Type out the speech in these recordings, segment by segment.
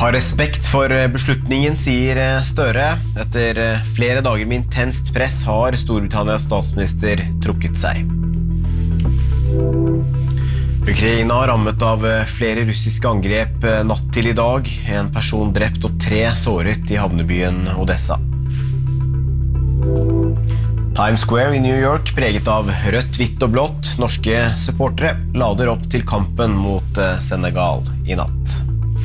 Ha respekt for beslutningen, sier Støre. Etter flere dager med intenst press har Storbritannias statsminister trukket seg. Ukraina har rammet av flere russiske angrep natt til i dag. En person drept og 3 såret i havnebyen Odessa. Times Square i New York preget av rødt, hvitt og blått. Norske supportere lader opp til kampen mot Senegal i natt.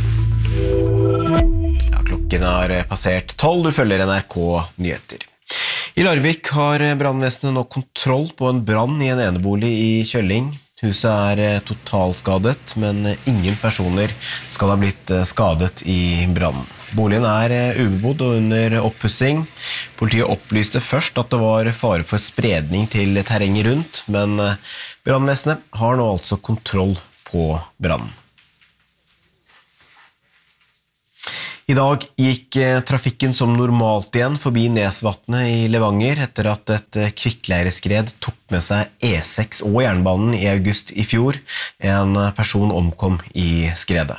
Ja, klokken har passert 12, du følger NRK Nyheter. I Larvik har brannvesenet nå kontroll på en brann i en enebolig i Kjølling. Huset er totalskadet, men ingen personer skal ha blitt skadet i brannen. Boligen er ubebodd og under oppussing. Politiet opplyste først at det var fare for spredning til terrenget rundt, men brannvesenet har nå altså kontroll på brannen. I dag gikk trafikken som normalt igjen forbi Nesvatnet i Levanger etter at et kvikkleireskred tok med seg E6 og jernbanen i august i fjor. En person omkom i skredet.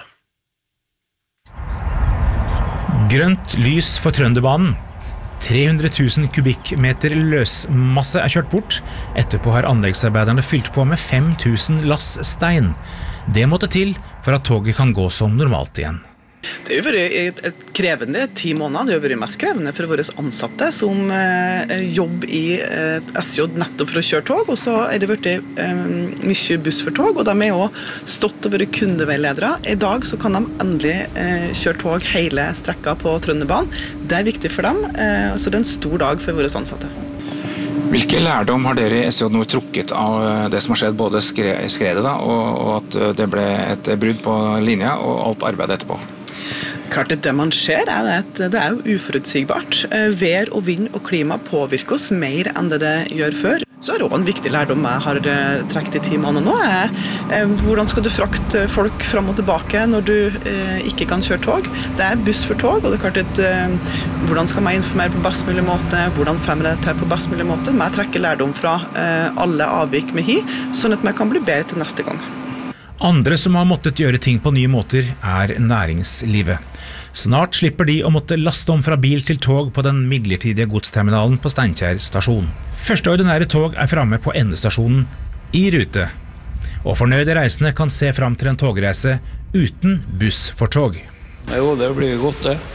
Grønt lys for Trønderbanen. 300 000 kubikkmeter løsmasse er kjørt bort. Etterpå har anleggsarbeiderne fylt på med 5 000 lass stein. Det måtte til for at toget kan gå som normalt igjen. Det har vært et krevende 10 måneder. Det har vært mest krevende for våre ansatte som jobber i SJ nettopp for å kjøre tog, og så er det vært mye buss for tog, og de er også stått og vært kundeveiledere. I dag så kan de endelig kjøre tog hele strekka på Trønderbanen. Det er viktig for dem, så det er en stor dag for våre ansatte. Hvilke lærdom har dere i SJ nå trukket av det som har skjedd, både skredet da, og at det ble et brudd på linja og alt arbeidet etterpå? Klart at det man ser at det er jo uforutsigbart. Vær og vind og klima påvirker oss mer enn det gjør før. Så er det også en viktig lærdom jeg har trekket i 10 måneder nå. Hvordan skal du frakte folk fram og tilbake når du ikke kan kjøre tog? Det er buss for tog, og det er klart at hvordan skal man informere på best mulig måte? Hvordan får man det til på best mulig måte? Men jeg trekker lærdom fra alle avvik med hi, sånn at man kan bli bedre til neste gang. Andre som har måttet gjøre ting på nye måter er næringslivet. Snart slipper de å måtte laste om fra bil til tog på den midlertidige godsterminalen på Steinkjer stasjon. Første ordinære tog er framme på endestasjonen i rute. Og fornøyde reisende kan se fram til en togreise uten buss for tog. Jo, det blir godt det.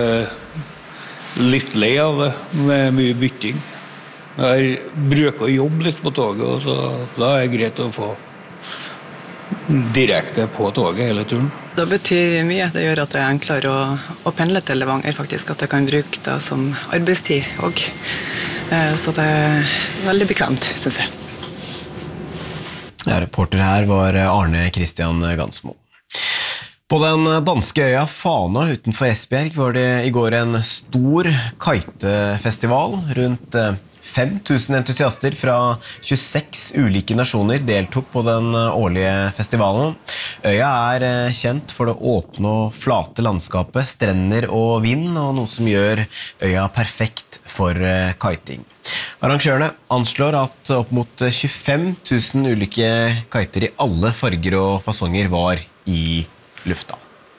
Litt lei av det, med mye bytting. Jeg bruker å jobbe litt på toget, og så da er det greit å få direkte på toget hele turen. Det betyr mye. Det gjør at det er enklere å pendle til Levanger, faktisk. At jeg kan bruke det som arbeidstid også. Så det er veldig bekvemt, synes jeg. Ja, reporter her var Arne Christian Gansmo. På den danske øya Fana utenfor Esbjerg var det i går en stor kitefestival. Rundt 5 000 entusiaster fra 26 ulike nasjoner deltok på den årlige festivalen. Øya er kjent for det åpne og flate landskapet, strender og vind, og noe som gjør øya perfekt for kiting. Arrangørene anslår at opp mot 25 000 ulike kiter i alle farger og fasonger var i lufta.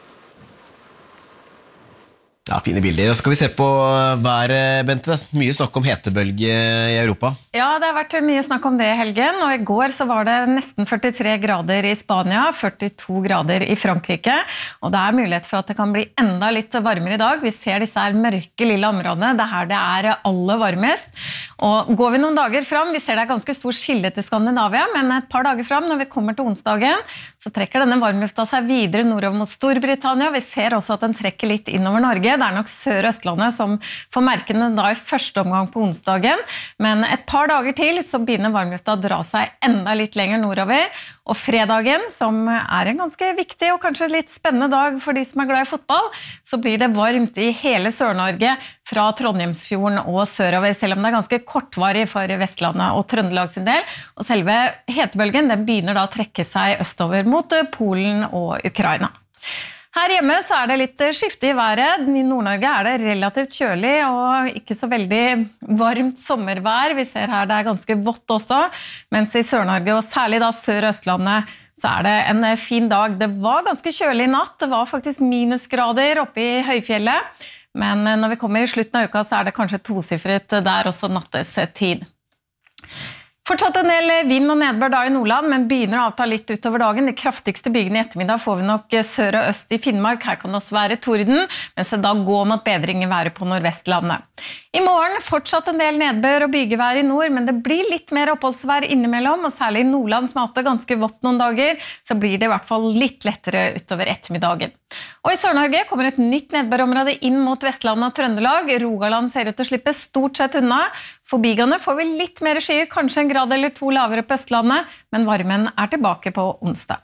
Ja, fine bilder. Og så skal vi se på været, Bente. Det er mye snakk om hetebølge i Europa. Ja, det har vært mye snakk om det i helgen, og i går så var det nesten 43 grader i Spania, 42 grader i Frankrike, og det er mulighet for at det kan bli enda litt varmere i dag. Vi ser disse her mørke lille områdene, det er her det er aller varmest. Og går vi noen dager fram, vi ser det er ganske stor skille til Skandinavia, men et par dager fram, når vi kommer til onsdagen, så trekker denne varmlufta seg videre nordover mot Storbritannia. Vi ser også at den trekker litt innover Norge. Det er nok Sør- og Østlandet som får merkene da i første omgang på onsdagen, men et par dager til så begynner varmlufta å dra seg enda litt lenger nordover, og fredagen, som er en ganske viktig og kanskje litt spennende dag for de som er glad i fotball, så blir det varmt i hele Sør-Norge fra Trondheimsfjorden og sørover, selv om det er ganske kortvarig for Vestlandet og Trøndelag sin del, og selve hetebølgen den begynner da å trekke seg østover mot Polen og Ukraina. Her hjemme så er det litt skifte i været. I Nord-Norge er det relativt kjølig og ikke så veldig varmt sommervær. Vi ser her det er ganske vått også, mens i Sør-Norge og særlig da Sør- og Østlandet så det en fin dag. Det var ganske kjølig i natt, det var faktisk minusgrader oppe i høyfjellet, men når vi kommer i slutten av uka så det kanskje tosifret der også nattestid. Fortsatt en del vind og nedbør da i Nordland, men begynner å avta litt utover dagen. De kraftigste bygene i ettermiddag får vi nok sør og øst i Finnmark. Her kan det også være torden, mens det da går mot bedring i været på Nordvestlandet. I morgen fortsatt en del nedbør og bygevær i nord, men det blir litt mer oppholdsvær innimellom, og særlig i Nordland som har hatt det ganske vått noen dager, så blir det i hvert fall litt lettere utover ettermiddagen. Og i Sør-Norge kommer et nytt nedbørområde inn mot Vestlandet og Trøndelag. Rogaland ser ut til å slippe stort sett unna. Forbigående får vi litt mer skyer, kanskje en grad eller 2 lavere på Østlandet, men varmen tilbake på onsdag.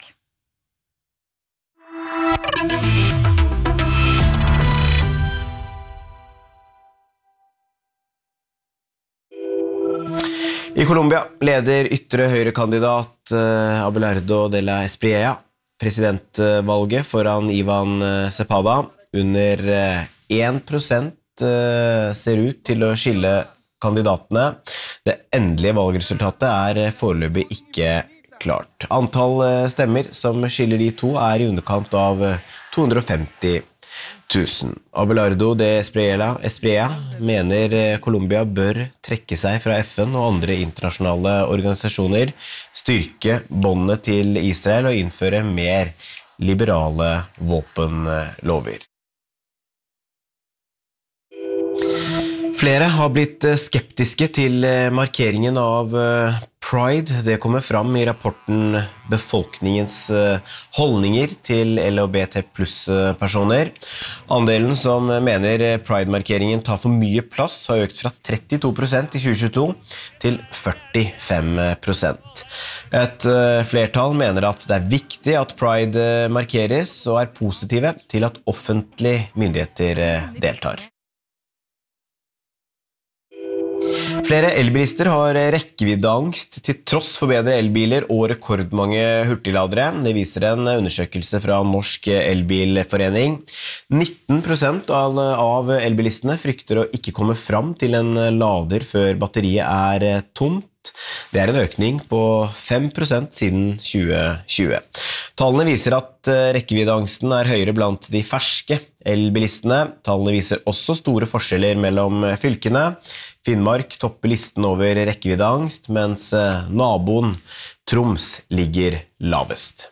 I Colombia leder ytre høyrekandidat Abelardo de la Espriella presidentvalget foran Ivan Cepeda. Under 1% ser ut til å skille kandidatene. Det endelige valgresultatet foreløpig ikke klart. Antall stemmer som skiller de to i underkant av 250 000. Abelardo de Espriella mener Colombia bør trekke seg fra FN og andre internasjonale organisasjoner, styrke båndene til Israel og innføre mer liberale våpenlover. Flere har blitt skeptiske til markeringen av Pride. Det kommer fram i rapporten Befolkningens holdninger til LHBT+-personer. Andelen som mener Pride-markeringen tar for mye plass har økt fra 32% i 2022 til 45%. Et flertall mener at det viktig at Pride markeres og positive til at offentlige myndigheter deltar. Flere elbilister har rekkeviddeangst til tross for bedre elbiler og rekordmange hurtigladere. Det viser en undersøkelse fra Norsk Elbilforening. 19% av elbilistene frykter å ikke komme fram til en lader før batteriet tomt. Det en økning på 5% siden 2020. Tallene viser at rekkeviddeangsten høyere blant de ferske elbilistene. Tallene viser også store forskjeller mellom fylkene. Finnmark topper listen over rekkeviddeangst, mens naboen Troms ligger lavest.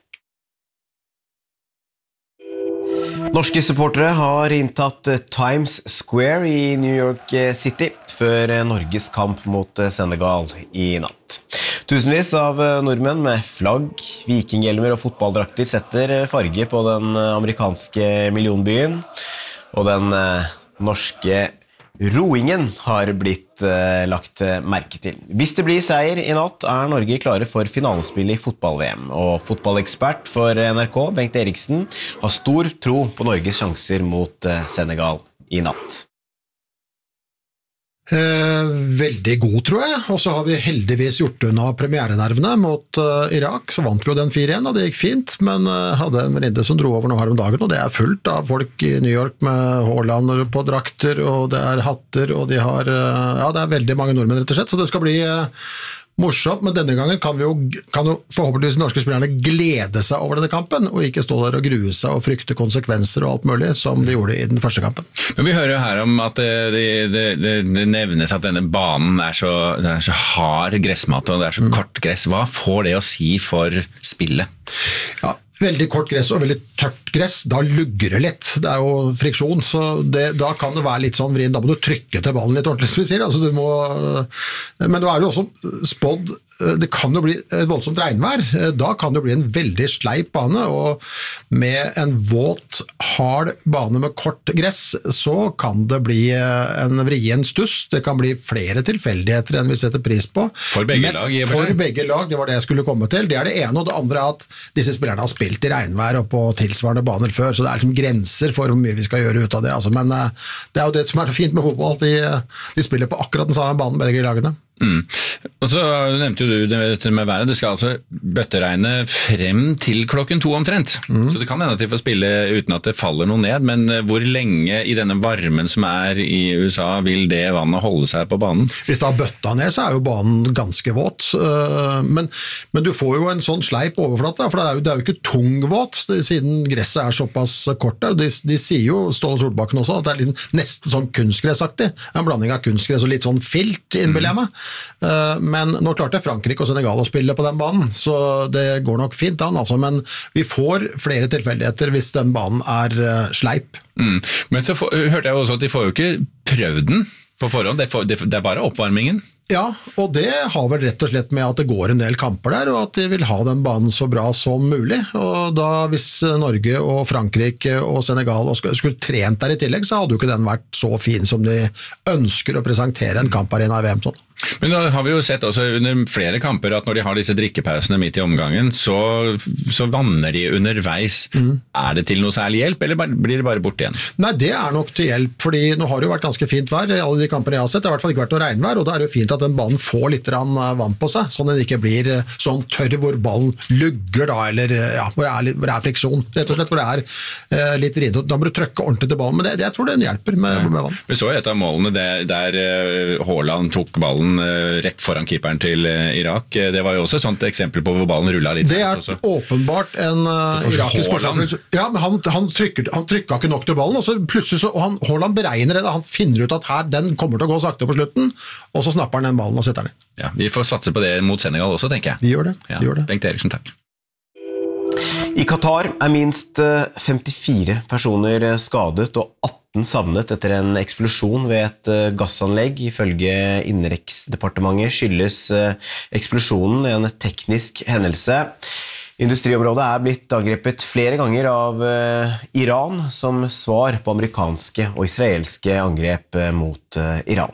Norske supportere har inntatt Times Square i New York City før Norges kamp mot Senegal i natt. Tusenvis av nordmenn med flagg, vikinghjelmer og fotballdrakter setter farge på den amerikanske millionbyen, og den norske roingen har blitt lagt merke til. Hvis det blir seier i natt, Norge klare for finalespill i fotball-VM, og fotballekspert for NRK, Bengt Eriksen, har stor tro på Norges sjanser mot Senegal i natt. Veldig god, tror jeg, og så har vi heldigvis gjort unna premierenervene mot Irak, så vant vi jo den 4-1, og det gikk fint, men hadde en venninne som dro over nå her om dagen, og det fullt av folk i New York med Haaland på drakter, og det hatter, og de har, ja, det veldig mange nordmenn rett og slett, så det skal bli morsomt, men denne gangen kan jo forhåpentligvis norske spillerne glede seg over denne kampen, og ikke stå der og grue seg og frykte konsekvenser og alt mulig, som de gjorde i den første kampen. Men vi hører jo her om at det nevnes at denne banen så hard gressmatte, og det så kort gress. Hva får det å si for spillet? Ja, veldig kort gress og veldig tørt gress, da lugger det litt. Det jo friksjon, så da kan det være litt sånn vrien. Da må du trykke til ballen litt ordentlig, som vi sier. Altså, men det jo også spådd, det kan jo bli et voldsomt regnvær. Da kan det bli en veldig sleip bane, og med en våt, hard bane med kort gress, så kan det bli en vrien stuss. Det kan bli flere tilfeldigheter enn vi setter pris på. For begge lag? For begge lag, det var det jeg skulle komme til. Det det ene, og det andre at disse spillerne har spilt i regnvær og på tilsvarende baner før, så det liksom grenser for hvor mye vi skal gjøre ut av det. Altså, men det jo det som så fint med fotball, at de spiller på akkurat den samme banen, begge lagene. Og så nevnte jo du det med været, det skal altså bøtteregne frem til 2:00 omtrent, så det kan hende at de får spille uten at det faller noe ned, men hvor lenge i denne varmen som i USA vil det vannet holde seg på banen? Hvis det har bøtta ned, så jo banen ganske våt, men du får jo en sånn sleip overflate, for det jo ikke tungvåt, siden gresset såpass kort der. De sier jo, Ståle Solbakken også, at det liksom nesten sånn kunstgressaktig, en blanding av kunstgress og litt sånn filt, innbiller jeg meg. Men nå klarte Frankrike og Senegal å spille på den banen, så det går nok fint an, altså, men vi får flere tilfeldigheter hvis den banen sleip. Men så hørte jeg også at de får jo ikke prøvd den på forhånd, det bare oppvarmingen. Ja, og det har vel rett og slett med at det går en del kamper der, og at de vil ha den banen så bra som mulig, og da hvis Norge og Frankrike og Senegal skulle trent der i tillegg, så hadde jo ikke den vært så fin som de ønsker å presentere en kamparena i VM sånn. Men da har vi jo sett også under flere kamper at når de har disse drikkepausene midt i omgangen, så vanner de underveis. Det til noe særlig hjelp, eller blir det bare bort igjen? Nei, det nok til hjelp, fordi nå har det jo vært ganske fint vær i alle de kampene jeg har sett. Det har i hvert fall ikke vært noe regnvær, og da det jo fint at den banen får litt vann på seg, sånn at den ikke blir sånn tørr hvor ballen lugger da, eller ja, hvor det friksjon, rett og slett, hvor det litt vrient. Da må du trykke ordentlig til ballen, men jeg tror den hjelper med vann. Vi så et av målene der Haaland tok ballen rett foran keeperen til Irak. Det var jo også et sånt eksempel på hvor ballen rullet litt. Det åpenbart en irakisk forsvarer. Ja, men han trykket ikke nok til ballen, og så plutselig Haaland beregner det, han finner ut at her, den kommer til å gå sakte på slutten, og så snapper han den ballen og setter den inn. Ja, vi får satse på det mot Senegal også, tenker jeg. Vi gjør det. Bengt Eriksen, takk. I Qatar minst 54 personer skadet og 18 savnet etter en eksplosjon ved et gassanlegg. Ifølge Innenriksdepartementet skyldes eksplosjonen en teknisk hendelse. Industriområdet blitt angrepet flere ganger av Iran som svar på amerikanske og israelske angrep mot Iran.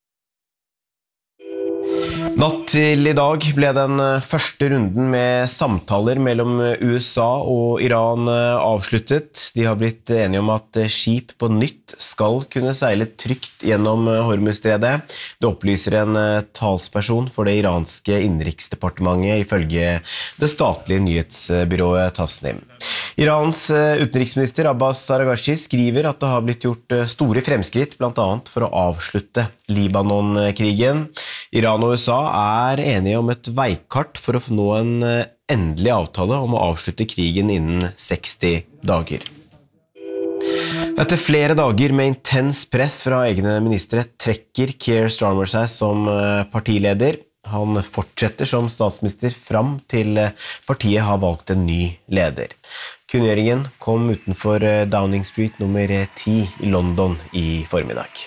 Natt til i dag ble den første runden med samtaler mellom USA og Iran avsluttet. De har blitt enige om at skip på nytt skal kunne seile trygt gjennom Hormuzstredet. Det opplyser en talsperson for det iranske innenriksdepartementet ifølge det statlige nyhetsbyrået Tasnim. Irans utenriksminister Abbas Araghchi skriver at det har blitt gjort store fremskritt, blant annet for å avslutte Libanon-krigen. Iran og USA enige om et veikart for å nå en endelig avtale om å avslutte krigen innen 60 dager. Etter flere dager med intens press fra egne ministre trekker Keir Starmer seg som partileder. Han fortsetter som statsminister fram til partiet har valgt en ny leder. Kunngjøringen kom utenfor Downing Street nummer 10 i London i formiddag.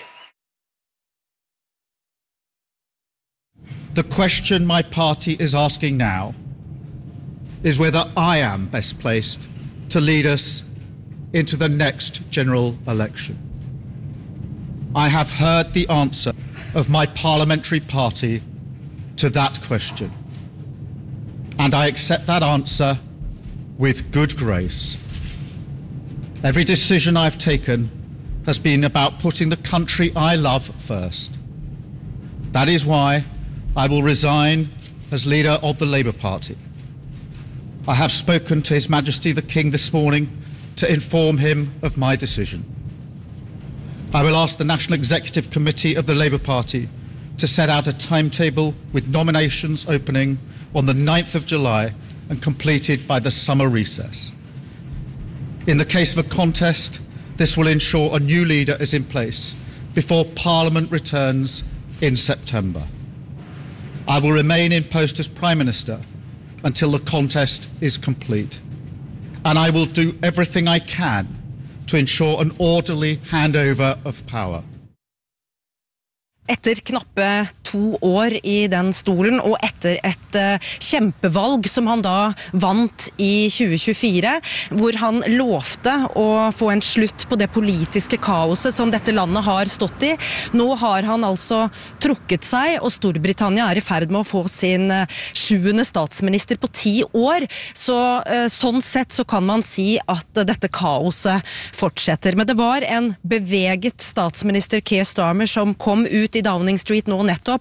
The question my party is asking now is whether I am best placed to lead us into the next general election. I have heard the answer of my parliamentary party to that question, and I accept that answer with good grace. Every decision I've taken has been about putting the country I love first. That is why I will resign as leader of the Labour Party. I have spoken to His Majesty the King this morning to inform him of my decision. I will ask the National Executive Committee of the Labour Party to set out a timetable with nominations opening on the 9th of July and completed by the summer recess. In the case of a contest, this will ensure a new leader is in place before Parliament returns in September. I will remain in post as Prime Minister until the contest is complete. And I will do everything I can to ensure an orderly handover of power. Etter knappe 2 år i den stolen, og etter et kjempevalg som han da vant i 2024, hvor han lovte å få en slutt på det politiske kaoset som dette landet har stått i. Nå har han altså trukket seg, og Storbritannia i ferd med å få sin 7. statsminister på 10 år. Så sånn sett så kan man si at dette kaoset fortsetter. Men det var en beveget statsminister Keir Starmer som kom ut i Downing Street nå nettopp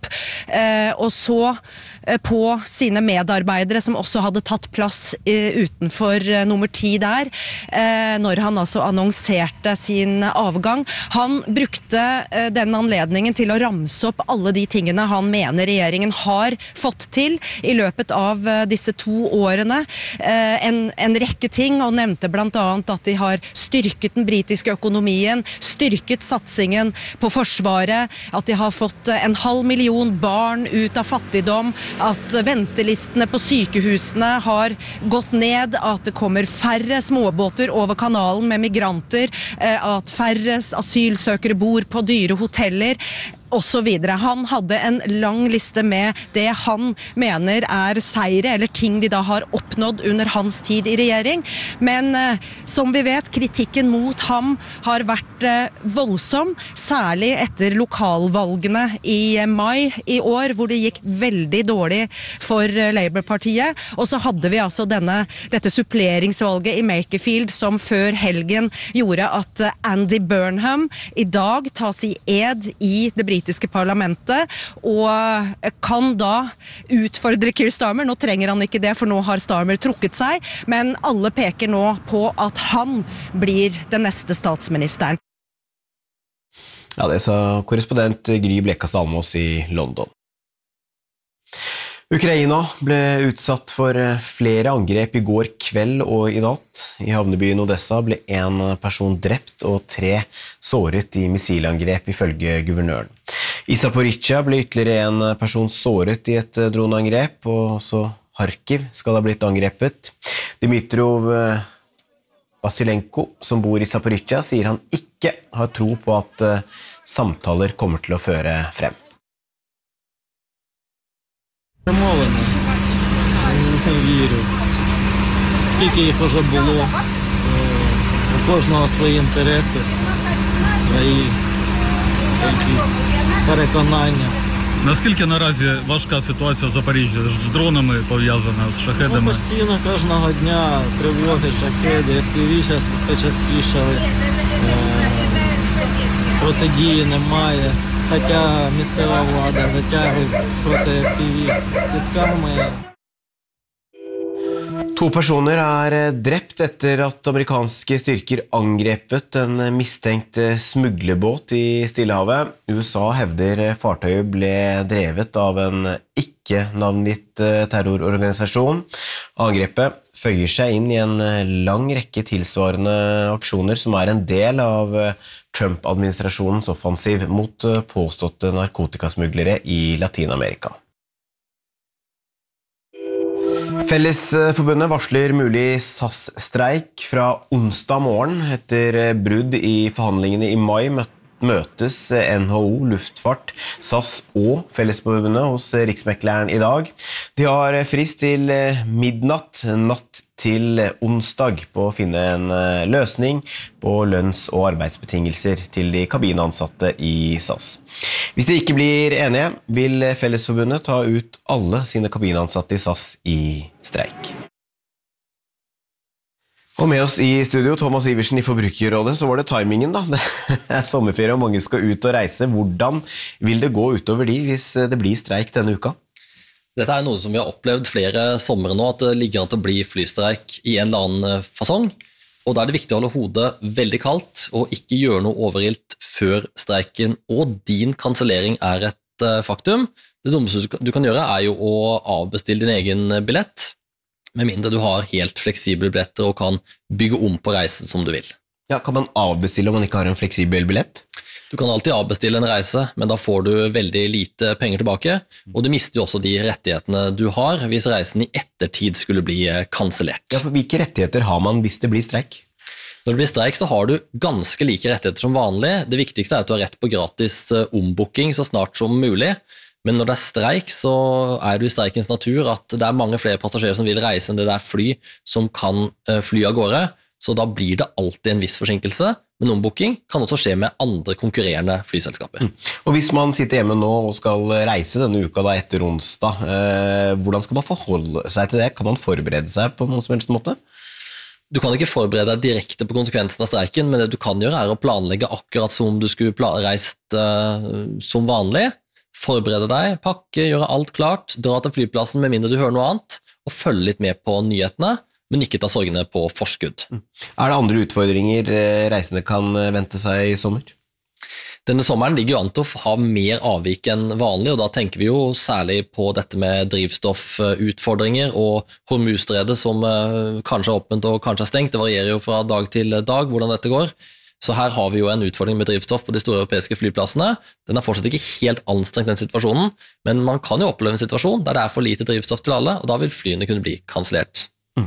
opp, og så på sine medarbeidere som også hadde tatt plass utenfor nummer 10 der, når han altså annonserte sin avgang. Han brukte den anledningen til å ramse opp alle de tingene han mener regjeringen har fått til i løpet av disse 2 årene. En rekke ting, og nevnte blant annet at de har styrket den britiske økonomien, styrket satsingen på forsvaret, at de har fått 500 000 barn ut av fattigdom, at ventelistene på sykehusene har gått ned, at det kommer færre småbåter over kanalen med migranter, at færre asylsøkere bor på dyre hoteller, og så videre. Han hadde en lang liste med det han mener seire, eller ting de da har oppnådd under hans tid i regjering. Men som vi vet, kritikken mot ham har vært voldsom, særlig etter lokalvalgene i mai i år, hvor det gikk veldig dårlig for Labour-partiet. Og så hadde vi altså dette suppleringsvalget i Makerfield, som før helgen gjorde at Andy Burnham i dag tas i ed i det britiske parlamentet, og kan da utfordre Keir Starmer. Nå trenger han ikke det, for nå har Starmer trukket seg, men alle peker nå på at han blir den neste statsministeren. Ja, det sa korrespondent Gry Blekastad Almås i London. Ukraina ble utsatt for flere angrep i går kveld og i natt. I havnebyen Odessa ble en person drept og 3 såret i missilangrep ifølge guvernøren. I Zaporizjzja ble ytterligere en person såret i et droneangrep, og også Kharkiv skal ha blitt angrepet. Dmitrov Vasilenko, som bor i Zaporizjzja, sier han ikke har tro på at samtaler kommer til å føre frem. Не вірю. Скільки їх вже було, у кожного свої інтереси, свої якісь переконання. Наскільки наразі важка ситуація в Запоріжжі з дронами пов'язана, з шахедами? Постійно кожного дня тривоги, шахеди, FPV зараз почастішали, протидії немає. Хоча місцева влада затягує проти FPV сітками. 2 personer drept etter at amerikanske styrker angrepet en mistenkt smuglerbåt i Stillehavet. USA hevder fartøyet ble drevet av en ikke-navngitt terrororganisasjon. Angrepet føyer seg inn i en lang rekke tilsvarende aksjoner som en del av Trump-administrasjonens offensiv mot påståtte narkotikasmuglere i Latinamerika. Fellesforbundet varsler mulig SAS-streik fra onsdag morgen. Etter brudd i forhandlingene i mai møtes NHO, Luftfart, SAS og Fellesforbundet hos Riksmekleren i dag. De har frist til midnatt natt til onsdag på å finne en løsning på lønns- og arbeidsbetingelser til de kabinansatte i SAS. Hvis de ikke blir enige, vil Fellesforbundet ta ut alle sine kabinansatte i SAS i streik. Og med oss i studio, Thomas Iversen i Forbrukerrådet, så var det timingen da. Det sommerferie og mange skal ut og reise. Hvordan vil det gå utover de hvis det blir streik denne uka? Dette noe som vi har opplevd flere somre nå, at det ligger an til å bli flystreik i en eller annen fasong. Og da det viktig å holde hodet veldig kaldt og ikke gjøre noe overilt før streiken og din kansellering et faktum. Det dummeste du kan gjøre jo å avbestille din egen billett, med mindre du har helt fleksible billetter og kan bygge om på reisen som du vil. Ja, kan man avbestille om man ikke har en fleksibel billett? Du kan alltid avbestille en reise, men da får du veldig lite penger tilbake, og du mister jo også de rettighetene du har hvis reisen i ettertid skulle bli kansellert. Ja, for hvilke rettigheter har man hvis det blir streik? Når det blir streik så har du ganske like rettigheter som vanlig. Det viktigste at du har rett på gratis ombooking så snart som mulig, men når det streik så det i streikens natur at det mange flere passasjerer som vil reise enn det fly som kan fly av gårde, så da blir det alltid en viss forsinkelse, men ombooking kan også skje med andre konkurrerende flyselskaper. Og hvis man sitter hjemme nå og skal reise denne uka da etter onsdag, hvordan skal man forholde seg til det? Kan man forberede seg på noen som helst måte? Du kan ikke forberede deg direkte på konsekvensen av streiken, men det du kan gjøre å planlegge akkurat som du skulle reist som vanlig, forberede deg, pakke, gjøre alt klart, dra til flyplassen med mindre du hører noe annet, og følge litt med på nyhetene, men ikke ta sorgene på forskudd. Det andre utfordringer reisende kan vente seg I sommer? Denne sommeren ligger jo an til å ha mer avvik enn vanlig, og da tenker vi jo særlig på dette med drivstoffutfordringer og Hormuzstredet som kanskje er åpent og kanskje er stengt. Det varierer jo fra dag til dag hvordan dette går. Så her har vi jo en utfordring med drivstoff på de store europeiske flyplassene. Den er fortsatt ikke helt anstrengt den situasjonen, men man kan jo oppleve en situasjon der det er for lite drivstoff til alle, og da vil flyene kunne bli kansellert.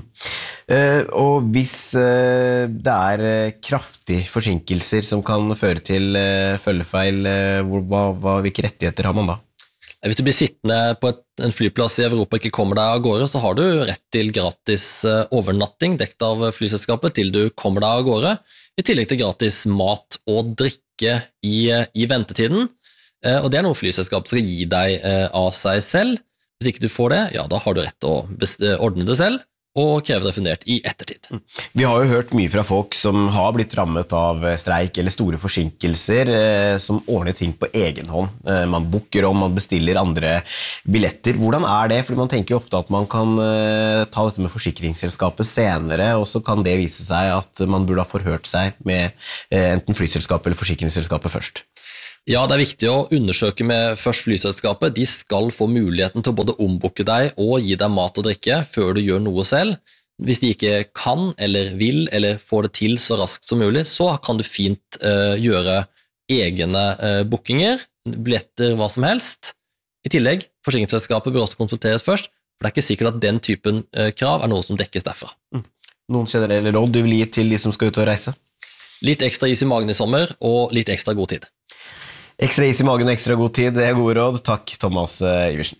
Og hvis det kraftige forsinkelser som kan føre til følgefeil, hvilke rettigheter har man da? Hvis du blir sittende på en flyplass I Europa og ikke kommer deg av gårde, så har du rett til gratis overnatting dekt av flyselskapet til du kommer deg av gårde, I tillegg til gratis mat og drikke I ventetiden, og det noe flyselskapet skal gi deg av seg selv. Hvis ikke du får det, ja, da har du rett til å ordne det selv, og krevet refundert I ettertid. Vi har jo hørt mye fra folk som har blitt rammet av streik eller store forsinkelser, som ordner ting på egen hånd. Man booker om, man bestiller andre billetter. Hvordan det? Fordi man tenker jo ofte at man kan ta dette med forsikringsselskapet senere, og så kan det vise seg at man burde ha forhørt seg med enten flyselskapet eller forsikringsselskapet først. Ja, det viktig å undersøke med først flyselskapet. De skal få muligheten til å både ombooke deg og gi deg mat og drikke før du gjør noe selv. Hvis de ikke kan eller vil eller får det til så raskt som mulig, så kan du fint gjøre egne bookinger, billetter, hva som helst. I tillegg, forsikringsselskapet bør også konsulteres først, for det ikke sikkert at den typen krav noe som dekkes derfra. Noen generelle råd du vil gi til de som skal ut og reise? Litt ekstra is I magen I sommer, og litt ekstra god tid. Ekstra is I magen og ekstra god tid, det gode råd. Takk, Thomas Iversen.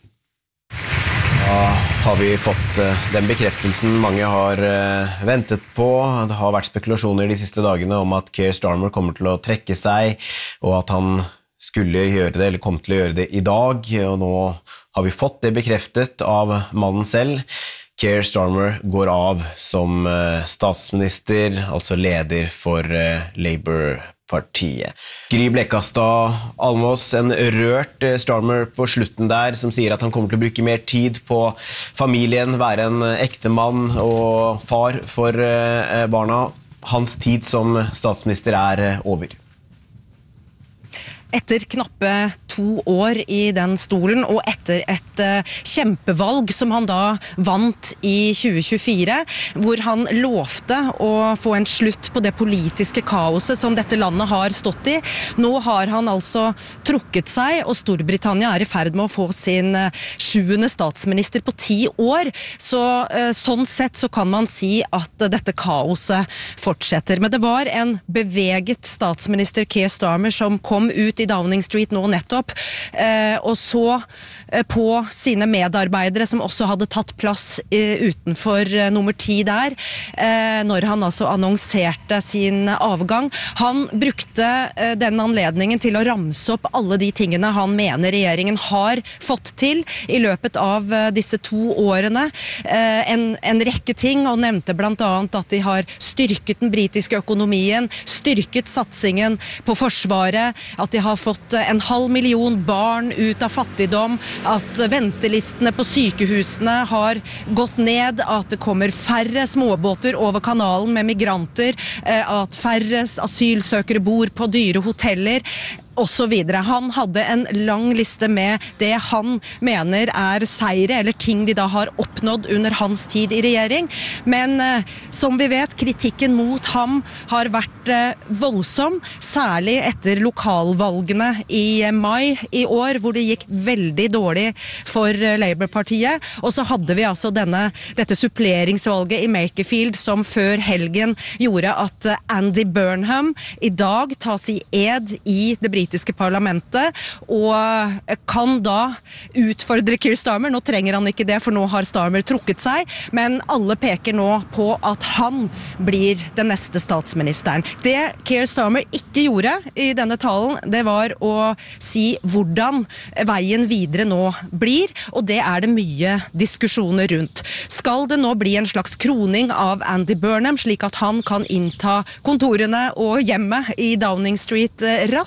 Da har vi fått den bekreftelsen mange har ventet på. Det har vært spekulasjoner de siste dagene om at Keir Starmer kommer til å trekke seg, og at han skulle gjøre det, eller kom til å gjøre det I dag, og nå har vi fått det bekreftet av mannen selv. Keir Starmer går av som statsminister, altså leder for Labour-partiet. Gry Blekastad Almås, en rørt Starmer på slutten der, som sier at han kommer til å bruke mer tid på familien, være en ekte mann og far for barna. Hans tid som statsminister over. Etter knappe 2 år I den stolen, og etter et kjempevalg som han da vant I 2024, hvor han lovte å få en slutt på det politiske kaoset som dette landet har stått I. Nå har han altså trukket seg, og Storbritannia I ferd med å få sin 7. statsminister på 10 år. Så sånn sett så kan man si at dette kaoset fortsetter. Men det var en beveget statsminister Keir Starmer som kom ut I Downing Street nå nettopp, og så på sine medarbeidere som også hadde tatt plass utenfor nummer 10 der, når han altså annonserte sin avgang. Han brukte den anledningen til å ramse opp alle de tingene han mener regjeringen har fått til I løpet av disse 2 årene. En rekke ting, og nevnte blant annet at de har styrket den britiske økonomien, styrket satsingen på forsvaret, at de har fått 500 000 barn ut av fattigdom, at ventelistene på sykehusene har gått ned, at det kommer færre småbåter over kanalen med migranter, at færre asylsøkere bor på dyre hoteller, og så videre. Han hadde en lang liste med det han mener seire, eller ting de da har oppnådd under hans tid I regjering. Men som vi vet, kritikken mot ham har vært voldsom, særlig etter lokalvalgene I mai I år, hvor det gikk veldig dårlig for Labour-partiet. Og så hadde vi altså dette suppleringsvalget I Makerfield, som før helgen gjorde at Andy Burnham I dag tas I ed I det britiske parlamentet, og kan da utfordre Keir Starmer. Nå trenger han ikke det, for nå har Starmer trukket seg, men alle peker nå på at han blir den neste statsministeren. Det Keir Starmer ikke gjorde I denne talen, det var å si hvordan veien videre nå blir, og det det mye diskusjoner rundt. Skal det nå bli en slags kroning av Andy Burnham, slik at han kan innta kontorene og hjemmet I Downing Street raskt,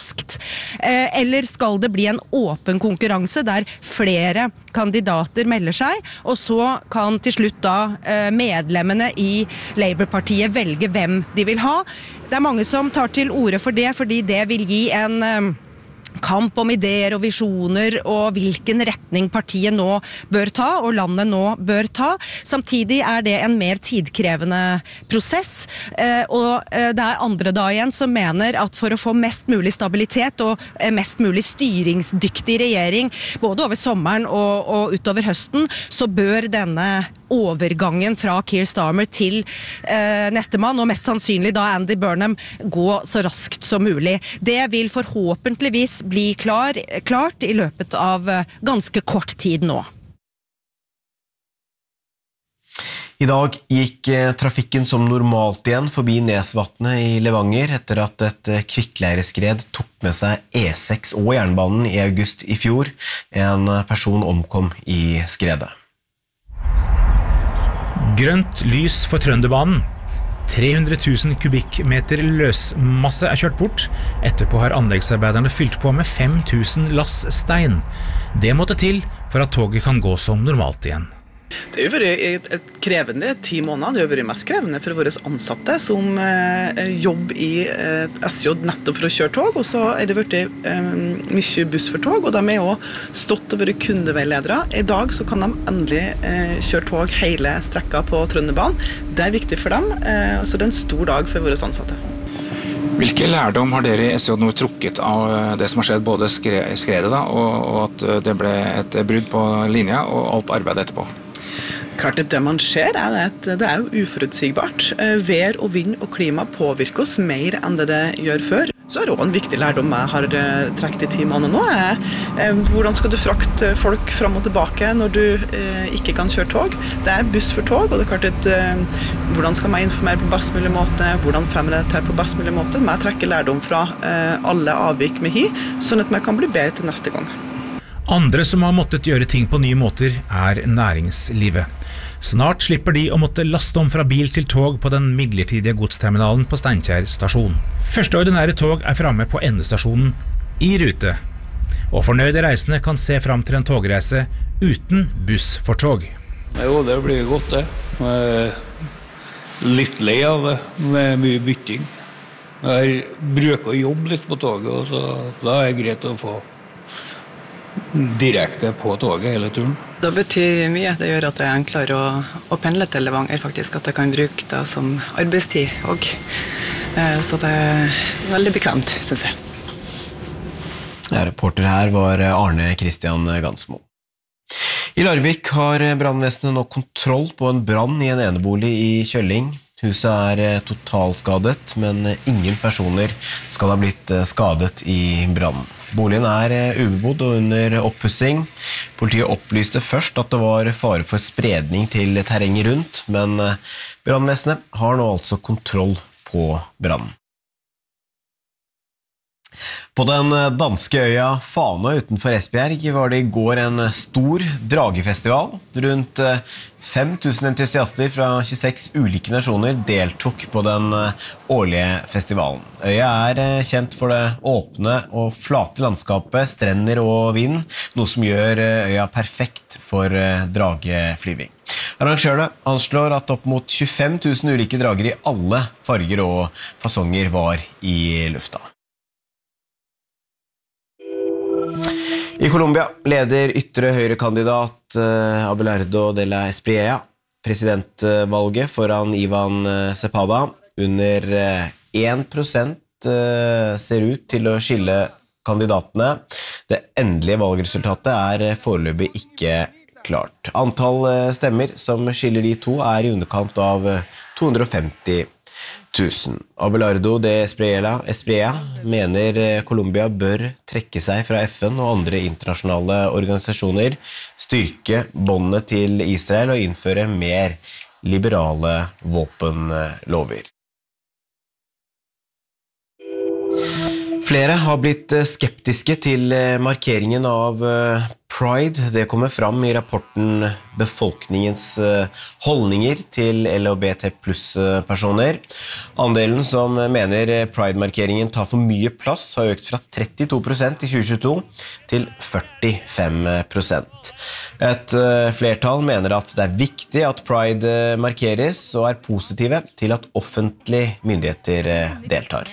Eller skal det bli en åpen konkurranse der flere kandidater melder seg, og så kan til slutt da medlemmene i Labour-partiet velge hvem de vil ha? Det mange som tar til orde for det, fordi det vil gi en kamp om ideer og visjoner og hvilken retning partiet nå bør ta og landet nå bør ta. Samtidig det en mer tidkrevende prosess, og det andre da igjen som mener at for å få mest mulig stabilitet og mest mulig styringsdyktig regjering, både over sommeren og utover høsten, så bør denne overgangen fra Keir Starmer til nestemann, og mest sannsynlig da Andy Burnham, gå så raskt som mulig. Det vil forhåpentligvis bli klart i løpet av ganske kort tid nå. I dag gikk trafikken som normalt igjen forbi Nesvatnet i Levanger etter at et kvikkleireskred tok med seg E6 og jernbanen i august i fjor. En person omkom i skredet. Grønt lys for Trønderbanen. 300 000 kubikkmeter løsmasse kjørt bort. Etterpå har anleggsarbeiderne fylt på med 5 000 lass stein. Det måtte til for at toget kan gå som normalt igjen. Det har jo vært et krevende 10 måneder. Det har vært mest krevende for våre ansatte som jobber i SJ nettopp for å kjøre tog, og så det vært mye buss for tog, og de jo stått og vært kundeveiledere. I dag så kan de endelig kjøre tog hele strekka på Trønderbanen. Det viktig for dem, så det en stor dag for våre ansatte. Hvilke lærdom har dere i SJ nå trukket av det som har skjedd, både skredet da, og at det ble et brudd på linja og alt arbeidet etterpå? Klart det man ser det jo uforutsigbart. Vær og vind og klima påvirker oss mer enn det gjør før. Så det også en viktig lærdom jeg har trekket i 10 måneder nå. Hvordan skal du frakte folk fram og tilbake når du ikke kan kjøre tog? Det buss for tog, og det klart at hvordan skal man informere på best mulig måte? Hvordan får man det til på best mulig måte? Man trekker lærdom fra alle avvik med sånn at man kan bli bedre til neste gang. Andre som har måttet gjøre ting på nye måter næringslivet. Snart slipper de å måtte laste om fra bil til tog på den midlertidige godsterminalen på Steinkjer stasjon. Første ordinære tog framme på endestasjonen i rute. Og fornøyde reisende kan se fram til en togreise uten buss for tog. Jo, det blir godt det. Litt lei av det, med mye bytting. Jeg bruker å jobbe litt på toget, og så da det greit å få direkte på toget hele turen. Det betyr mye. Det gjør at det enklere å pendle til Levanger, faktisk. At jeg kan bruke det som arbeidstid også. Så det veldig bekvemt, synes jeg. Ja, reporter her var Arne Christian Gansmo. I Larvik har brannvesenet nå kontroll på en brann i en enebolig i Kjølling. Huset totalskadet, men ingen personer skal ha blitt skadet i brannen. Boligen ubebodd og under oppussing. Politiet opplyste først at det var fare for spredning til terrenget rundt, men brannvesenet har nå altså kontroll på brannen. På den danske øya Fana utenfor Esbjerg var det i går en stor dragefestival. Rundt 5000 entusiaster fra 26 ulike nasjoner deltok på den årlige festivalen. Øya kjent for det åpne og flate landskapet, strender og vind, noe som gjør øya perfekt for drageflyving. Arrangørene anslår at opp mot 25 000 ulike drager i alle farger og fasonger var i lufta. I Colombia leder ytre høyrekandidat Abelardo de la Espriella presidentvalget foran Ivan Cepeda. Under 1% ser ut til å skille kandidatene. Det endelige valgresultatet foreløpig ikke klart. Antall stemmer som skiller de to i underkant av 250 000. Abelardo de Espriella mener Colombia bør trekke seg fra FN og andre internasjonale organisasjoner, styrke båndene til Israel og innføre mer liberale våpenlover. Flere har blitt skeptiske til markeringen av Pride. Det kommer fram i rapporten Befolkningens holdninger til LHBT+-personer. Andelen som mener Pride-markeringen tar for mye plass har økt fra 32% i 2022 til 45%. Et flertall mener at det er viktig at Pride markeres og er positive til at offentlige myndigheter deltar.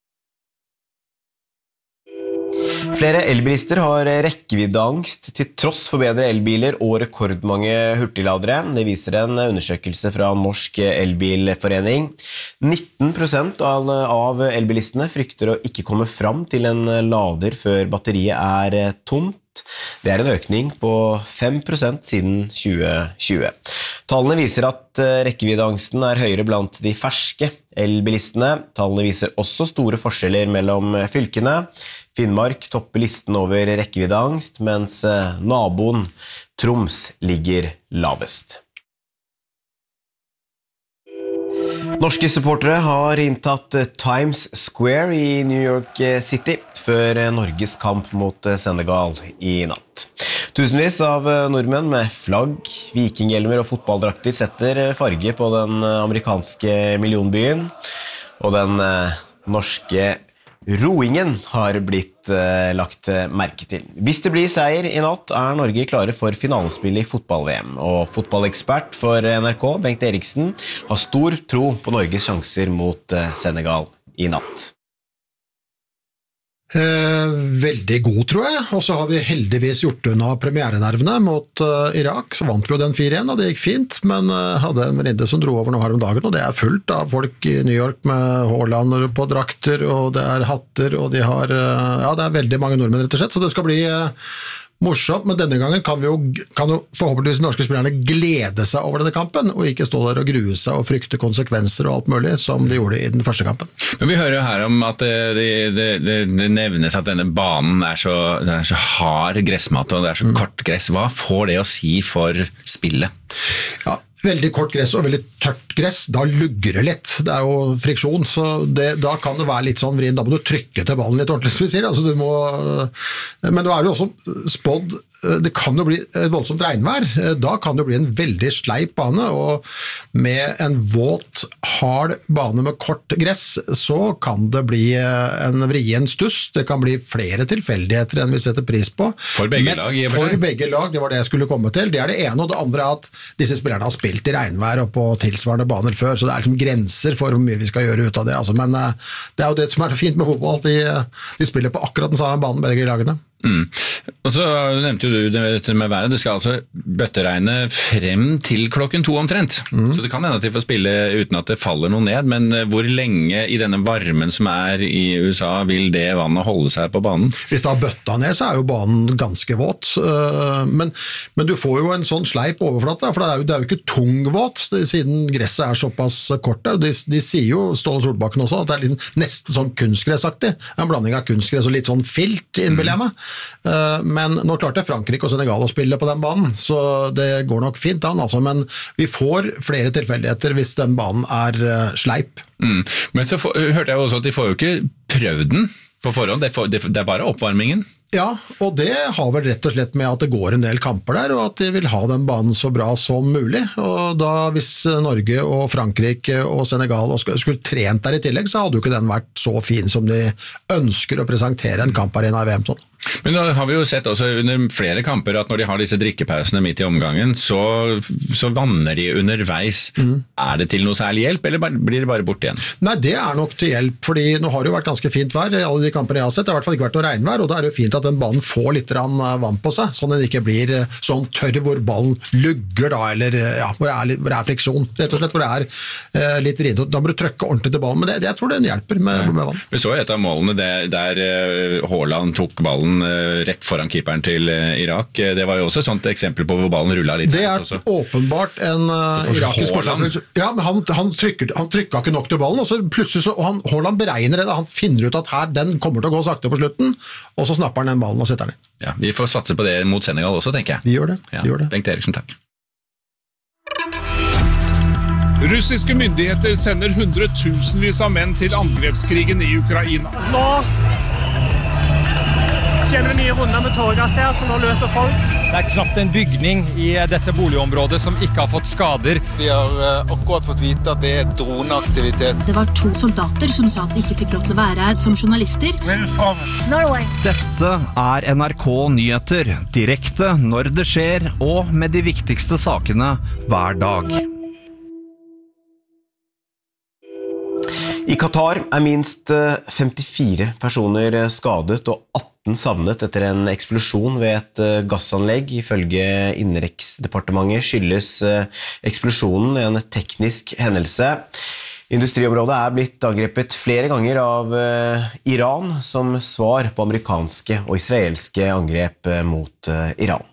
Flere elbilister har rekkeviddeangst til tross for bedre elbiler og rekordmange hurtigladere. Det viser en undersøkelse fra Norsk Elbilforening. 19% av elbilistene frykter å ikke komme fram til en lader før batteriet er tomt. Det er en økning på 5% siden 2020. Tallene viser at rekkeviddeangsten er høyere blant de ferske elbilistene. Tallene viser også store forskjeller mellom fylkene. Finnmark topper listen over rekkeviddeangst, mens naboen Troms ligger lavest. Norske supportere har inntatt Times Square i New York City før Norges kamp mot Senegal i natt. Tusenvis av nordmenn med flagg, vikinghjelmer og fotballdrakter setter farge på den amerikanske millionbyen, og den norske roingen har blitt lagt merke til. Hvis det blir seier i natt, er Norge klare for finalespill i fotball-VM, og fotballekspert for NRK, Bengt Eriksen, har stor tro på Norges sjanser mot Senegal i natt. Veldig god, tror jeg, og så har vi heldigvis gjort unna premierenervene mot Irak, så vant vi jo den 4-1, og det gikk fint, men hadde en venninne som dro over nå her om dagen, og det er fullt av folk i New York med Haaland på drakter, og det er hatter, og de har, ja, det er veldig mange nordmenn rett og slett, så det skal bli morsomt, men denne gangen kan jo forhåpentligvis norske spillerne glede seg over denne kampen, og ikke stå der og grue seg og frykte konsekvenser og alt mulig, som de gjorde i den første kampen. Men vi hører jo her om at det nevnes at denne banen er så hard gressmat, og det er så kort gress. Hva får det å si for spillet? Ja, veldig kort gress og veldig tørt gress, da lugger det litt. Det er jo friksjon, så da kan det være litt sånn vrien. Da må du trykke til ballen litt ordentlig, som vi sier. Altså, men da er det jo også spådd, det kan jo bli et voldsomt regnvær. Da kan det bli en veldig sleip bane, og med en våt, hard bane med kort gress, så kan det bli en vrien stuss. Det kan bli flere tilfeldigheter enn vi setter pris på. For begge lag, i og for seg. For begge lag, det var det jeg skulle komme til. Det er det ene, og det andre er at disse spillerne har spilt i regnvær og på tilsvarende baner før, så det er liksom grenser for hvor mye vi skal gjøre ut av det. Altså, men det er jo det som er fint med fotball, at de spiller på akkurat den samme banen, begge lagene. Og så nevnte du det med været. Det skal altså bøtteregne frem til 2:00 omtrent. Så det kan hende at de får spille uten at det faller noe ned, men hvor lenge i denne varmen som er i USA vil det vannet holde seg på banen? Hvis det har bøtta ned, så er jo banen ganske våt, men du får jo en sånn sleip overflate, for det er jo ikke tungvåt, siden gresset er såpass kort der. De sier jo, Ståle Solbakken også, at det er liksom nesten sånn kunstgressaktig, en blanding av kunstgress og litt sånn filt, innbiller jeg meg. Men nå klarte Frankrike og Senegal å spille på den banen, så det går nok fint an, altså. Men vi får flere tilfeldigheter hvis den banen er sleip. Men så hørte jeg også at de får jo ikke prøvd den på forhånd, det er bare oppvarmingen. Ja, og det har vel rett og slett med at det går en del kamper der, og at de vil ha den banen så bra som mulig. Og da, hvis Norge og Frankrike og Senegal skulle trent der i tillegg, så hadde jo ikke den vært så fin som de ønsker å presentere en kamparena i VM sånn. Men da har vi jo sett også under flere kamper at når de har disse drikkepausene midt i omgangen, så vanner de underveis. Er det til noe særlig hjelp, eller blir det bare bort igjen? Nei, det er nok til hjelp, fordi nå har det jo vært ganske fint vær i alle de kampene jeg har sett. Det har i hvert fall ikke vært noe regnvær, og da er det jo fint at den banen får litt vann på seg, sånn at den ikke blir sånn tørr hvor ballen lugger da, eller ja, hvor det er friksjon, rett og slett, hvor det er litt vrient. Da må du trykke ordentlig til ballen, men jeg tror den hjelper med vann. Vi så et av målene der Haaland tok ballen rett foran keeperen til Irak. Det var jo også et sånt eksempel på hvor ballen rullet litt. Det er åpenbart en irakisk forsvarer. Ja, men han trykket ikke nok til ballen, og så plutselig Haaland beregner det, han finner ut at her, den kommer til å gå sakte på slutten, og så snapper han den ballen og setter den inn. Ja, vi får satse på det mot Senegal også, tenker jeg. Vi gjør det. Bengt Eriksen, takk. Russiske myndigheter sender hundretusenvis av menn til angrepskrigen i Ukraina. Nå kjenner vi nye runder med tårgass her, så nå løper folk. Det knapt en bygning i dette boligområdet som ikke har fått skader. Vi har akkurat fått vite at det droneaktivitet. Det var 2 soldater som sa at de ikke fikk lov til å være her som journalister. Norway. Dette NRK Nyheter, direkte når det skjer, og med de viktigste sakene hver dag. I Qatar minst 54 personer skadet og 18 savnet etter en eksplosjon ved et gassanlegg. Ifølge Innenriksdepartementet skyldes eksplosjonen en teknisk hendelse. Industriområdet blitt angrepet flere ganger av Iran som svar på amerikanske og israelske angrep mot Iran.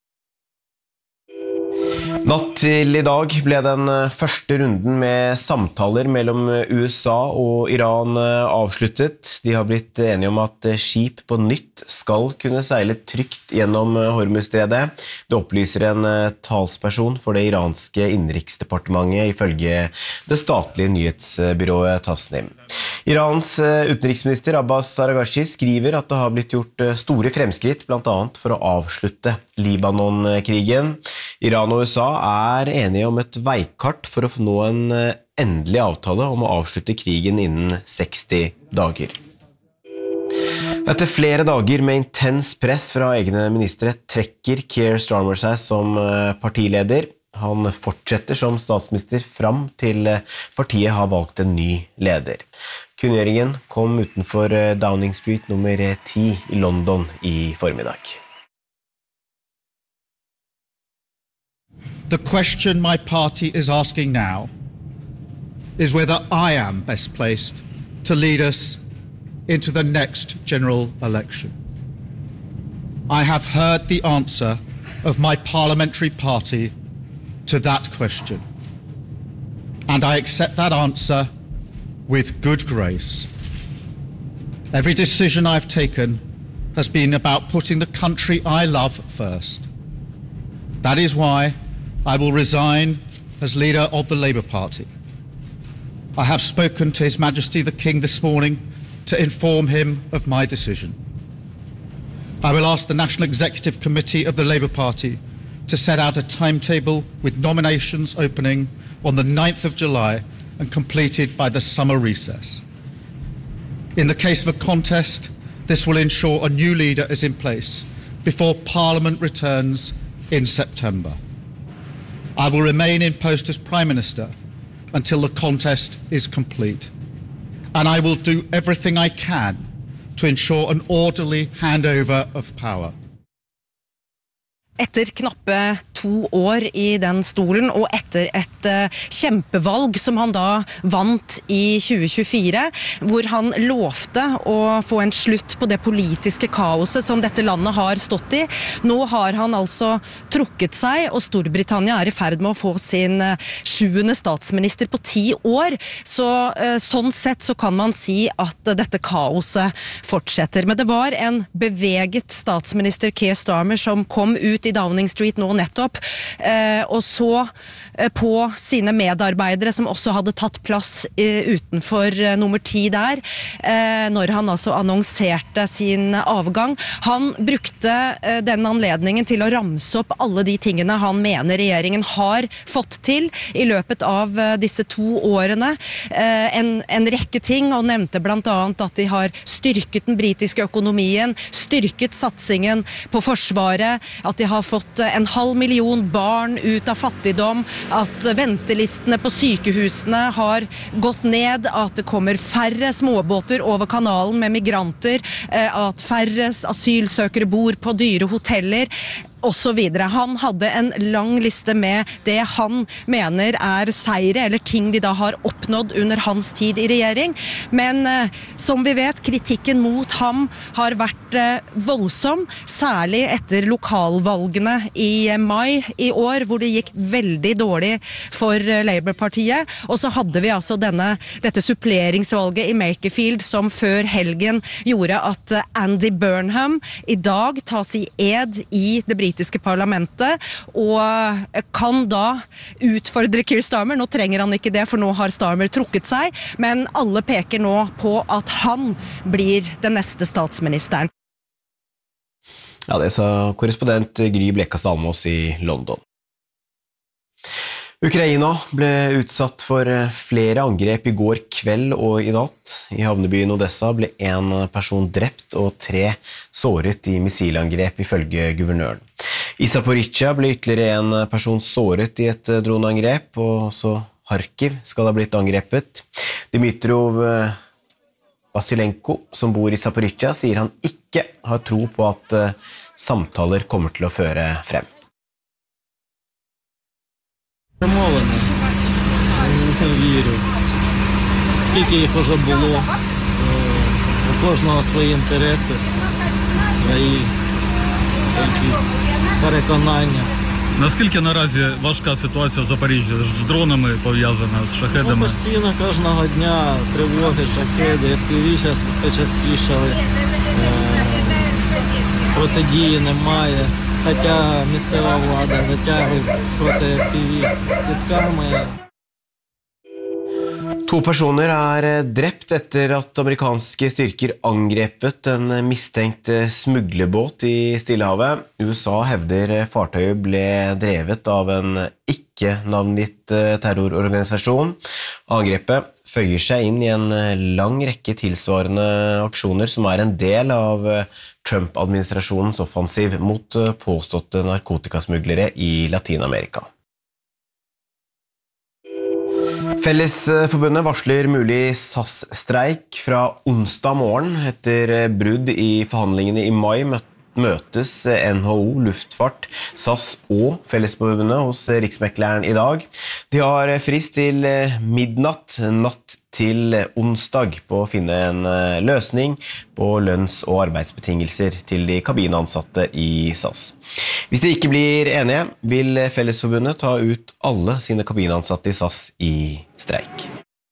Natt til i dag ble den første runden med samtaler mellom USA og Iran avsluttet. De har blitt enige om at skip på nytt skal kunne seile trygt gjennom Hormuzstredet. Det opplyser en talsperson for det iranske innenriksdepartementet ifølge det statlige nyhetsbyrået Tasnim. Irans utenriksminister Abbas Araghchi skriver at det har blitt gjort store fremskritt, blant annet for å avslutte Libanon-krigen. Iran og USA enige om et veikart for å nå en endelig avtale om å avslutte krigen innen 60 dager. Etter flere dager med intens press fra egne ministre trekker Keir Starmer seg som partileder. Han fortsetter som statsminister fram til partiet har valgt en ny leder. Kunngjøringen kom utenfor Downing Street nummer 10 i London i formiddag. The question my party is asking now is whether I am best placed to lead us into the next general election. I have heard the answer of my parliamentary party to that question, and I accept that answer with good grace. Every decision I've taken has been about putting the country I love first. That is why I will resign as leader of the Labour Party. I have spoken to His Majesty the King this morning to inform him of my decision. I will ask the National Executive Committee of the Labour Party to set out a timetable with nominations opening on the 9th of July and completed by the summer recess. In the case of a contest, this will ensure a new leader is in place before Parliament returns in September. I will remain in post as Prime Minister until the contest is complete, and I will do everything I can to ensure an orderly handover of power. Etter knappe 2 år i den stolen, og etter et kjempevalg som han da vant i 2024, hvor han lovte å få en slutt på det politiske kaoset som dette landet har stått i. Nå har han altså trukket seg, og Storbritannia i ferd med å få sin 7. statsminister på 10 år. Så sånn sett så kan man si at dette kaoset fortsetter. Men det var en beveget statsminister Keir Starmer som kom ut i Downing Street nå nettopp, og så på sine medarbeidere som også hadde tatt plass utenfor nummer 10 der, når han altså annonserte sin avgang. Han brukte den anledningen til å ramse opp alle de tingene han mener regjeringen har fått til i løpet av disse 2 årene. En rekke ting, og nevnte blant annet at de har styrket den britiske økonomien, styrket satsingen på forsvaret, at de har fått 500 000 barn ut av fattigdom, at ventelistene på sykehusene har gått ned, at det kommer færre småbåter over kanalen med migranter, at færre asylsøkere bor på dyre hoteller, og så videre. Han hadde en lang liste med det han mener seire, eller ting de da har oppnådd under hans tid i regjering. Men som vi vet, kritikken mot ham har vært voldsom, særlig etter lokalvalgene i mai i år, hvor det gikk veldig dårlig for Labour-partiet. Og så hadde vi altså dette suppleringsvalget i Makerfield som før helgen gjorde at Andy Burnham i dag tas i ed i det britiske parlamentet, og kan da utfordre Keir Starmer. Nå trenger han ikke det, for nå har Starmer trukket seg, men alle peker nå på at han blir den neste statsministeren. Ja, det sa korrespondent Gry Blekastad Almås i London. Ukraina ble utsatt for flere angrep i går kveld og i natt. I havnebyen Odessa ble en person drept og 3 såret i missilangrep ifølge guvernøren. I Zaporizjzja ble ytterligere en person såret i et droneangrep, og også Kharkiv skal ha blitt angrepet. Dmitrov Vasilenko, som bor i Zaporizjzja, sier han ikke har tro på at samtaler kommer til å føre frem. Не вірю. Скільки їх уже було, у кожного свої інтереси, свої якісь переконання. Наскільки наразі важка ситуація в Запоріжжі з дронами пов'язана, з шахедами? Постійно кожного дня тривоги, шахеди, FPV зараз почастішали, протидії немає, хоча місцева влада затягує проти FPV сітками. 2 personer drept etter at amerikanske styrker angrepet en mistenkt smuglerbåt i Stillehavet. USA hevder fartøyet ble drevet av en ikke-navngitt terrororganisasjon. Angrepet føyer seg inn i en lang rekke tilsvarende aksjoner som en del av Trump-administrasjonens offensiv mot påståtte narkotikasmuglere i Latinamerika. Fellesforbundet varsler mulig SAS-streik fra onsdag morgen. Etter brudd i forhandlingene i mai møtes NHO, Luftfart, SAS og Fellesforbundet hos Riksmekleren i dag. De har frist til midnatt natt til onsdag på å finne en løsning på lønns- og arbeidsbetingelser til de kabinansatte i SAS. Hvis de ikke blir enige, vil Fellesforbundet ta ut alle sine kabinansatte i SAS i streik.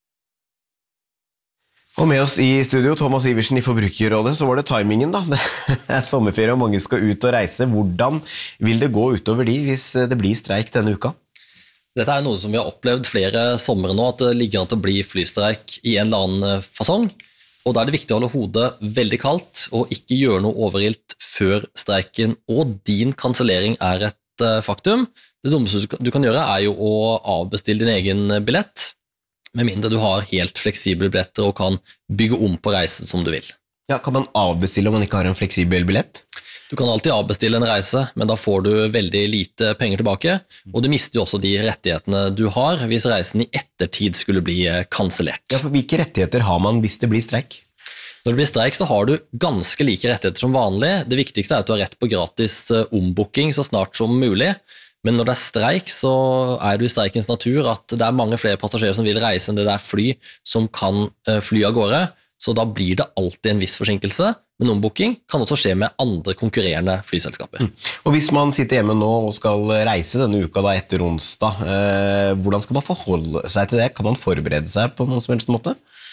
Og med oss i studio, Thomas Iversen i Forbrukerrådet, så var det timingen da. Det sommerferie og mange skal ut og reise. Hvordan vil det gå utover de hvis det blir streik denne uka? Dette noe som vi har opplevd flere somre nå, at det ligger an til å bli flystreik i en eller annen fasong. Og da det viktig å holde hodet veldig kaldt og ikke gjøre noe overilt før streiken og din kansellering et faktum. Det dummeste du kan gjøre jo å avbestille din egen billett, med mindre du har helt fleksible billetter og kan bygge om på reisen som du vil. Ja, kan man avbestille om man ikke har en fleksibel billett? Du kan alltid avbestille en reise, men da får du veldig lite penger tilbake, og du mister jo også de rettighetene du har hvis reisen i ettertid skulle bli kansellert. Ja, for hvilke rettigheter har man hvis det blir streik? Når det blir streik så har du ganske like rettigheter som vanlig. Det viktigste at du har rett på gratis ombooking så snart som mulig, men når det streik så det i streikens natur at det mange flere passasjerer som vil reise enn det fly som kan fly av gårde, så da blir det alltid en viss forsinkelse, men ombooking kan også skje med andre konkurrerende flyselskaper. Og hvis man sitter hjemme nå og skal reise denne uka da etter onsdag, hvordan skal man forholde seg til det? Kan man forberede seg på noen som helst måte?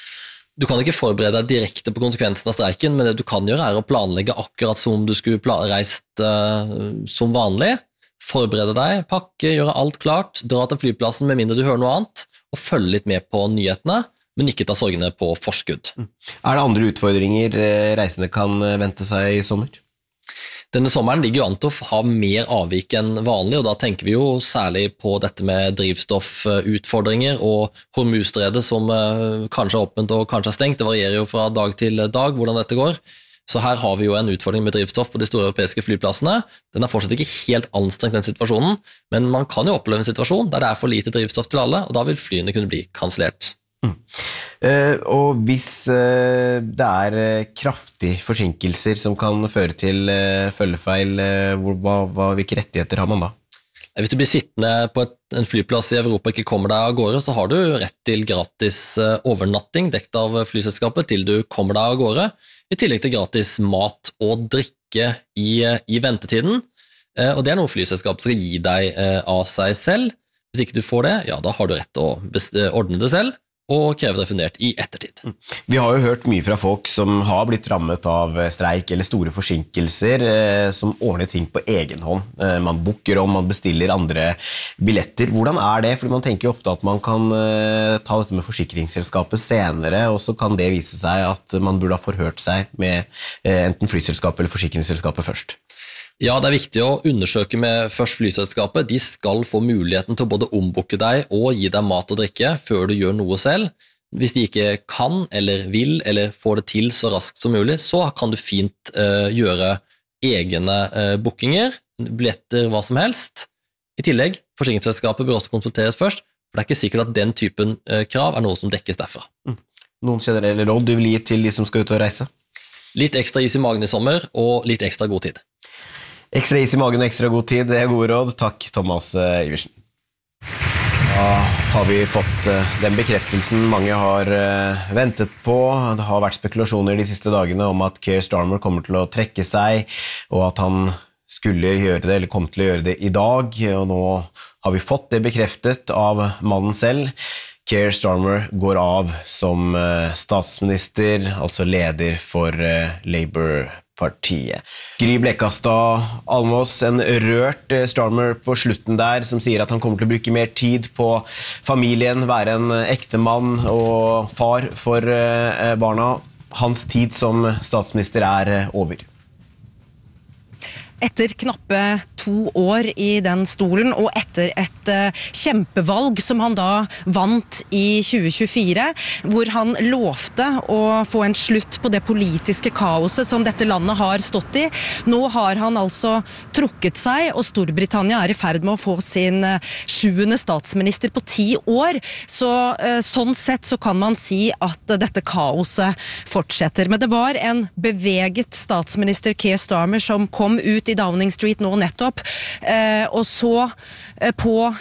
Du kan ikke forberede deg direkte på konsekvensen av streiken, men det du kan gjøre å planlegge akkurat som du skulle reist som vanlig. Forberede deg, pakke, gjøre alt klart, dra til flyplassen med mindre du hører noe annet, og følge litt med på nyhetene, men ikke ta sorgene på forskudd. Det andre utfordringer reisende kan vente seg i sommer? Denne sommeren ligger jo an til å ha mer avvik enn vanlig, og da tenker vi jo særlig på dette med drivstoffutfordringer og Hormuzstredet som kanskje er åpent og kanskje er stengt. Det varierer jo fra dag til dag hvordan dette går. Så her har vi jo en utfordring med drivstoff på de store europeiske flyplassene. Den fortsatt ikke helt anstrengt den situasjonen, men man kan jo oppleve en situasjon der det for lite drivstoff til alle, og da vil flyene kunne bli kansellert. Og hvis det kraftige forsinkelser som kan føre til følgefeil, hvilke rettigheter har man da? Hvis du blir sittende på en flyplass i Europa og ikke kommer deg av gårde, så har du rett til gratis overnatting dekt av flyselskapet til du kommer deg av gårde, i tillegg til gratis mat og drikke i ventetiden. Og det er noe flyselskapet skal gi deg av seg selv. Hvis ikke du får det, ja, da har du rett til å ordne det selv, og kreve refundert i ettertid. Vi har jo hørt mye fra folk som har blitt rammet av streik eller store forsinkelser, som ordner ting på egen hånd. Man booker om, man bestiller andre billetter. Hvordan er det? Fordi man tenker jo ofte at man kan ta dette med forsikringsselskapet senere, og så kan det vise seg at man burde ha forhørt seg med enten flyselskapet eller forsikringsselskapet først. Ja, det er viktig å undersøke med først flyselskapet. De skal få muligheten til å både ombooke deg og gi deg mat og drikke før du gjør noe selv. Hvis de ikke kan eller vil eller får det til så raskt som mulig, så kan du fint gjøre egne bookinger, billetter, hva som helst. I tillegg, forsikringsselskapet bør også konsulteres først, for det er ikke sikkert at den typen krav er noe som dekkes derfra. Noen generelle råd du vil gi til de som skal ut og reise? Litt ekstra is i magen i sommer, og litt ekstra god tid. Ekstra is i magen og ekstra god tid, det er gode råd. Takk, Thomas Iversen. Da har vi fått den bekreftelsen mange har ventet på. Det har vært spekulasjoner de siste dagene om at Keir Starmer kommer til å trekke seg, og at han skulle gjøre det, eller kom til å gjøre det i dag. Og nå har vi fått det bekreftet av mannen selv. Keir Starmer går av som statsminister, altså leder for Labour-partiet. Gry Blekastad Almås, en rørt Starmer på slutten der, som sier at han kommer til å bruke mer tid på familien, være en ektemann og far for barna. Hans tid som statsminister er over. Etter knappe 2 år i den stolen, og etter et kjempevalg som han da vant i 2024, hvor han lovte å få en slutt på det politiske kaoset som dette landet har stått i. Nå har han altså trukket seg, og Storbritannia er i ferd med å få sin 7. statsminister på 10 år. Så sånn sett så kan man si at dette kaoset fortsetter. Men det var en beveget statsminister Keir Starmer som kom ut i Downing Street nå nettopp, og så på